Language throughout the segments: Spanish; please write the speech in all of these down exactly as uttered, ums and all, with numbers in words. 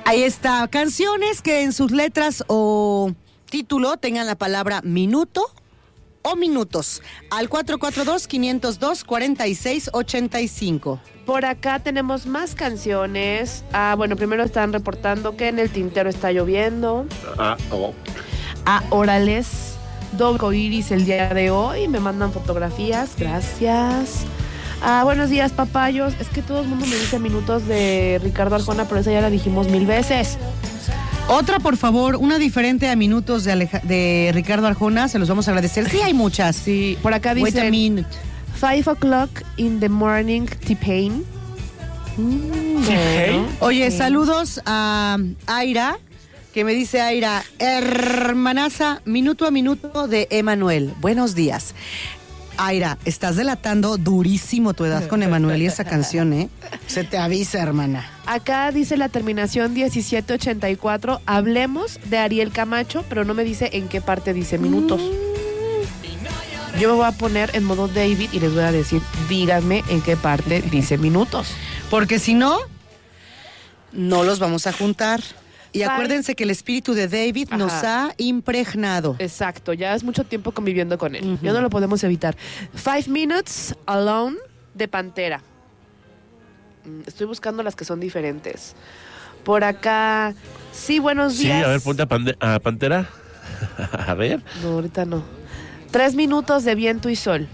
Ahí está, canciones que en sus letras o título tengan la palabra minuto o minutos. Al cuatro cuatro dos, cinco cero dos, cuatro seis ocho cinco. Por acá tenemos más canciones. Ah, bueno, primero están reportando que en el tintero está lloviendo. Ah, oh. A Orales, doble iris el día de hoy. Me mandan fotografías, gracias. Ah, buenos días, papayos. Es que todo el mundo me dice minutos de Ricardo Arjona, pero esa ya la dijimos mil veces. Otra, por favor, una diferente a minutos de, Aleja- de Ricardo Arjona, se los vamos a agradecer. Sí, hay muchas. Sí, por acá Wait a dicen minute. Five o'clock in the morning, T-Pain. Mm. ¿T-Pain? Oye, Sí. saludos a Aira, que me dice Aira, hermanaza, minuto a minuto de Emanuel. Buenos días. Aira, estás delatando durísimo tu edad con Emanuel y esa canción, ¿eh? Se te avisa, hermana. Acá dice la terminación diecisiete ochenta y cuatro. Hablemos de Ariel Camacho, pero no me dice en qué parte dice minutos. Yo me voy a poner en modo David y les voy a decir, díganme en qué parte dice minutos. Porque si no, no los vamos a juntar. Y Bye. acuérdense que el espíritu de David Ajá. nos ha impregnado. Exacto, ya es mucho tiempo conviviendo con él. Ujú. Ya no lo podemos evitar. Five Minutes Alone de Pantera. Mm, Estoy buscando las que son diferentes. Por acá, sí, buenos Sí, días. a ver, ponte a, Pande- a Pantera. A ver. No, ahorita no. Tres minutos de viento y sol.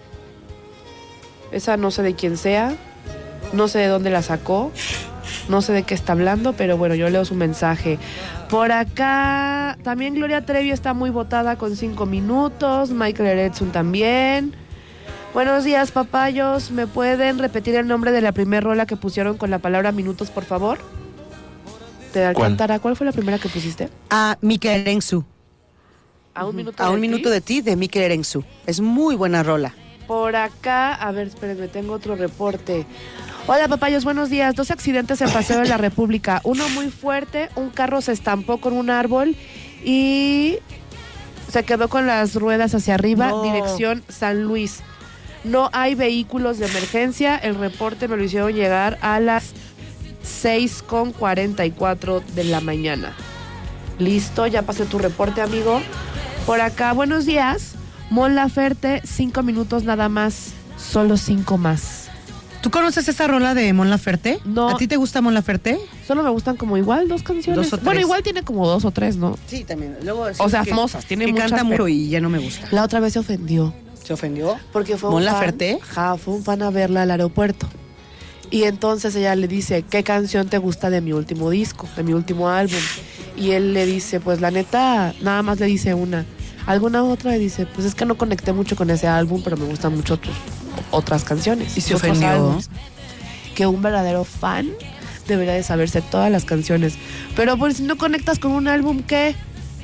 Esa no sé de quién sea. No sé de dónde la sacó. No sé de qué está hablando, pero bueno, yo leo su mensaje. Por acá, también Gloria Trevi está muy votada con cinco minutos. Michael Eretsun también. Buenos días, papayos. ¿Me pueden repetir el nombre de la primera rola que pusieron con la palabra minutos, por favor? ¿De Alcántara? ¿Cuál fue la primera que pusiste? A Mikel Erenzu. A un minuto A de un ti. minuto de ti de Mikel Erenzu. Es muy buena rola. Por acá, a ver, espérenme, tengo otro reporte. Hola, papayos, buenos días. Dos accidentes en Paseo de la República. Uno muy fuerte, un carro se estampó con un árbol y se quedó con las ruedas hacia arriba, No. dirección San Luis. No hay vehículos de emergencia. El reporte me lo hicieron llegar a las seis con cuarenta y cuatro de la mañana. Listo, ya pasé tu reporte, amigo. Por acá, buenos días. Mon Laferte, cinco minutos nada más, solo cinco más. ¿Tú conoces esa rola de Mon Laferte? No. ¿A ti te gusta Mon Laferte? Solo me gustan como igual dos canciones. Dos o tres. Bueno, igual tiene como dos o tres, ¿no? Sí, también. Luego, O sea, famosas, tiene que muchas, canta pero- mucho y ya no me gusta. La otra vez se ofendió. ¿Se ofendió? Porque fue ¿Mon un fan- Laferte? Ajá, fue un fan a verla al aeropuerto. Y entonces ella le dice, ¿qué canción te gusta de mi último disco, de mi último álbum? Y él le dice, pues la neta, nada más le dice una. ¿Alguna otra? Y dice, pues es que no conecté mucho con ese álbum, pero me gustan mucho tus otras canciones. ¿Y se otros ofendió? álbumes. Que un verdadero fan debería de saberse todas las canciones. Pero pues si no conectas con un álbum, ¿qué?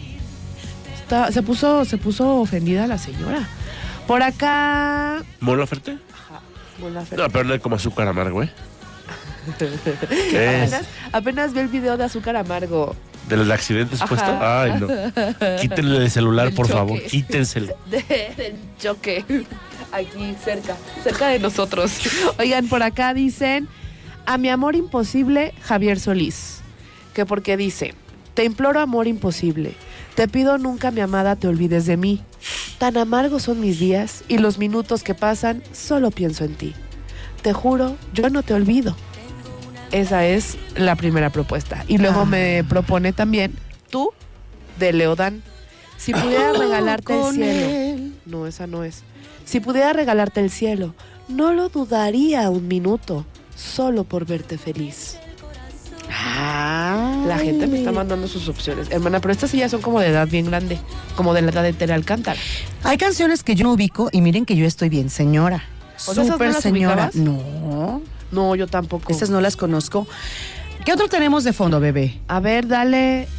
Está- se puso, se puso ofendida la señora. Por acá... ¿Mon Laferte? Ajá, Mon Laferte. No, pero no hay como azúcar amargo, ¿eh? ¿Qué es? Apenas, apenas vi el video de Azúcar Amargo. ¿Del accidente Ajá. supuesto? Ay, no. Quítenle el celular, Del por choque. favor. Quítenselo. De- del choque. Aquí cerca, cerca de nosotros. Oigan, por acá dicen, a mi amor imposible, Javier Solís. Que porque dice, te imploro amor imposible. Te pido nunca, mi amada, te olvides de mí. Tan amargos son mis días y los minutos que pasan, solo pienso en ti. Te juro, yo no te olvido. Esa es la primera propuesta. Y luego Ah. me propone también, tú, de Leodán. Si pudiera regalarte el Con cielo. él. No, esa no es. Si pudiera regalarte el cielo, no lo dudaría un minuto, solo por verte feliz. Ah. La gente me está mandando sus opciones. Hermana, pero estas sí ya son como de edad bien grande, como de la edad de Tere Alcántara. Hay canciones que yo no ubico y miren que yo estoy bien señora. O sea, ¿esas no Súper las señora. ubicabas? No, No, yo tampoco. estas no las conozco. ¿Qué otro tenemos de fondo, bebé? A ver, dale.